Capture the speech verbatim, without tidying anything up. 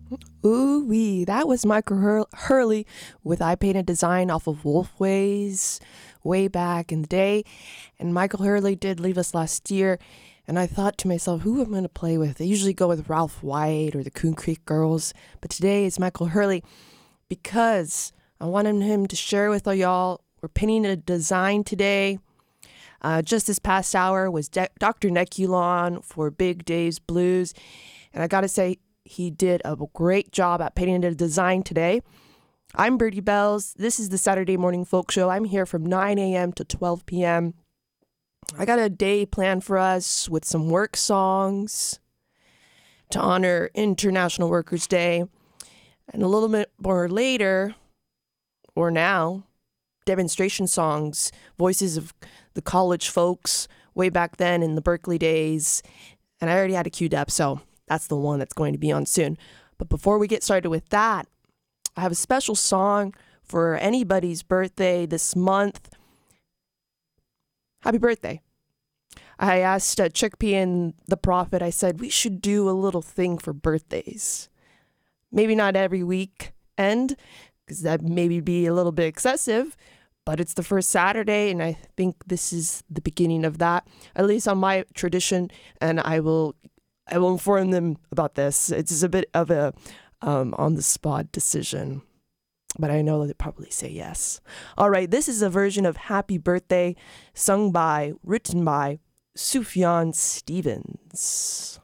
Ooh wee, that was Michael Hur- Hurley with I Painted Design off of Wolfways way back in the day. And Michael Hurley did leave us last year. And I thought to myself, who am I going to play with? I usually go with Ralph White or the Coon Creek Girls. But today is Michael Hurley because I wanted him to share with all y'all. We're painting a design today. Uh, just this past hour was De- Doctor Neculon for Big Dave's Blues. And I got to say, he did a great job at painting a design today. I'm Birdie Bells. This is the Saturday Morning Folk Show. I'm here from nine a.m. to twelve p.m. I got a day planned for us with some work songs to honor International Workers' Day. And a little bit more later, or now, demonstration songs, voices of the college folks way back then in the Berkeley days. And I already had it queued up, so that's the one that's going to be on soon. But before we get started with that, I have a special song for anybody's birthday this month. Happy birthday. I asked uh, Chickpea and the Prophet, I said, we should do a little thing for birthdays. Maybe not every weekend, because that maybe be a little bit excessive, but it's the first Saturday, and I think this is the beginning of that, at least on my tradition, and I will I will inform them about this. It's a bit of a um, on-the-spot decision, but I know they'll probably say yes. All right, this is a version of Happy Birthday sung by, written by Sufjan Stevens.